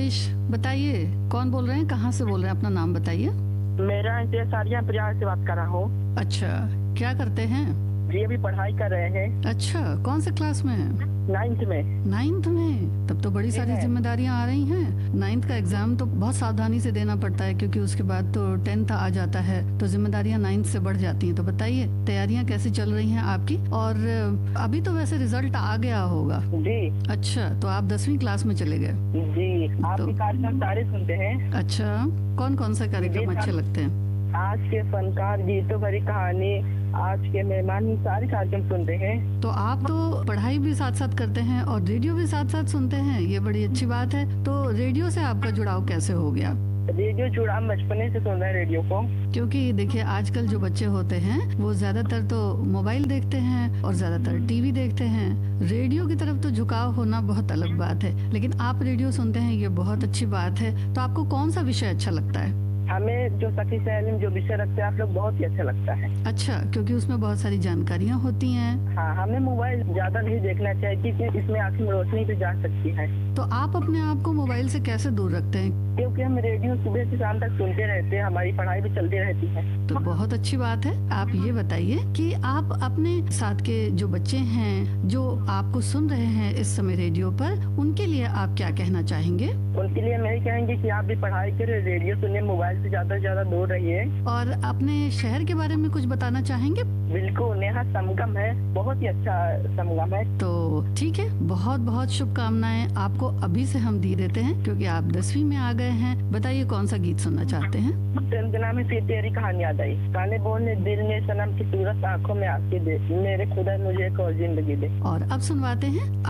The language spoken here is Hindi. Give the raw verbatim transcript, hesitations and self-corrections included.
रमेश, बताइए कौन बोल रहे हैं, कहाँ से बोल रहे हैं, अपना नाम बताइए। मेरा सारिया प्रयास से बात कर रहा हूँ। अच्छा, क्या करते हैं? जी अभी पढ़ाई कर रहे हैं। अच्छा, कौन से क्लास में हैं? नाइन्थ में। नाइन्थ में? तब तो बड़ी सारी जिम्मेदारियां आ रही हैं। नाइन्थ का एग्जाम तो बहुत सावधानी से देना पड़ता है, क्योंकि उसके बाद तो टेंथ आ जाता है, तो जिम्मेदारियां नाइन्थ से बढ़ जाती हैं। तो बताइए तैयारियां कैसी चल रही हैं आपकी? और अभी तो वैसे रिजल्ट आ गया होगा। जी। अच्छा, तो आप दसवीं क्लास में चले गए? जी। आपके कार्यक्रम सारे सुनते हैं। अच्छा, कौन कौन से कार्यक्रम अच्छे लगते हैं? आज के फनकार, गीतों भरी कहानी, आज के मेहमान, सारे कार्यक्रम सुनते हैं। तो आप तो पढ़ाई भी साथ साथ करते हैं और रेडियो भी साथ साथ सुनते हैं, ये बड़ी अच्छी बात है। तो रेडियो से आपका जुड़ाव कैसे हो गया? रेडियो जुड़ाव बचपने से सुन रहे हैं रेडियो को। क्योंकि देखिए आजकल जो बच्चे होते हैं वो ज्यादातर तो मोबाइल देखते हैं और ज्यादातर टीवी देखते हैं। रेडियो की तरफ तो झुकाव होना बहुत अलग बात है, लेकिन आप रेडियो सुनते हैं, ये बहुत अच्छी बात है। तो आपको कौन सा विषय अच्छा लगता है? हमें जो सखी सहेली में जो विषय रखते हैं आप लोग, बहुत ही अच्छा लगता है। अच्छा, क्योंकि उसमें बहुत सारी जानकारियाँ होती हैं। हाँ, हमें मोबाइल ज्यादा नहीं देखना चाहिए, क्योंकि इसमें आँख में रोशनी भी जा सकती है। तो आप अपने आप को मोबाइल से कैसे दूर रखते हैं? क्योंकि हम रेडियो सुबह से शाम तक सुनते रहते हैं, हमारी पढ़ाई भी चलती रहती है। तो बहुत अच्छी बात है। आप ये बताइए कि आप अपने साथ के जो बच्चे हैं जो आपको सुन रहे हैं इस समय रेडियो पर, उनके लिए आप क्या कहना चाहेंगे? उनके लिए मैं कहेंगे कि आप भी पढ़ाई करें, रेडियो सुनिए, मोबाइल से ज्यादा से ज्यादा दूर रहिए। और अपने शहर के बारे में कुछ बताना चाहेंगे? बिल्कुल, यहाँ संगम है, बहुत ही अच्छा संगम है। तो ठीक है, बहुत बहुत शुभकामनाएं आपको अभी से हम दी देते हैं, क्योंकि आप दसवीं में आ गए हैं। बताइए कौन सा गीत सुनना चाहते हैं? चंदना में फिर तेरी कहानी याद आई, गाने बोलने दिल में सनम की सूरत, आंखों में आंखें दे, मेरे खुदा मुझे एक और जिंदगी दे। और अब सुनवाते हैं